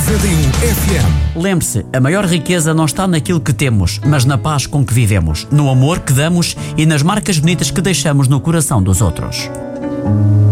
91 FM. Lembre-se, a maior riqueza não está naquilo que temos, mas na paz com que vivemos, no amor que damos e nas marcas bonitas que deixamos no coração dos outros.